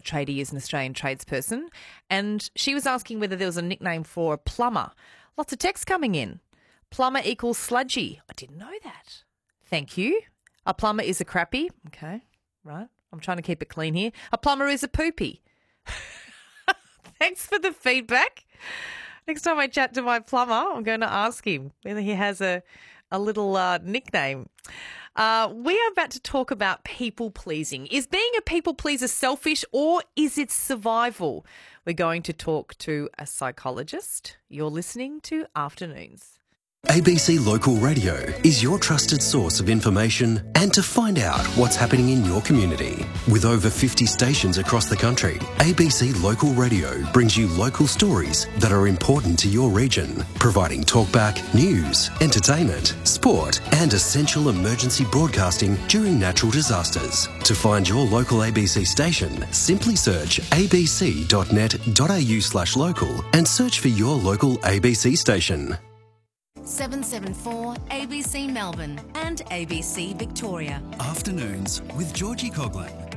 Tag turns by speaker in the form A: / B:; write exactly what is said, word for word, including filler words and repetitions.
A: tradie is an Australian tradesperson, and she was asking whether there was a nickname for a plumber. Lots of texts coming in. Plumber equals sludgy. I didn't know that. Thank you. A plumber is a crappy. Okay, right. I'm trying to keep it clean here. A plumber is a poopy. Thanks for the feedback. Next time I chat to my plumber, I'm going to ask him whether he has a, a little uh, nickname. Uh, we are about to talk about people pleasing. Is being a people pleaser selfish or is it survival? We're going to talk to a psychologist. You're listening to Afternoons.
B: A B C Local Radio is your trusted source of information and to find out what's happening in your community. With over fifty stations across the country, A B C Local Radio brings you local stories that are important to your region, providing talkback, news, entertainment, sport and essential emergency broadcasting during natural disasters. To find your local A B C station, simply search abc.net.au slash local and search for your local A B C station.
C: seven seven four A B C Melbourne and A B C Victoria.
D: Afternoons with Georgie Coughlin.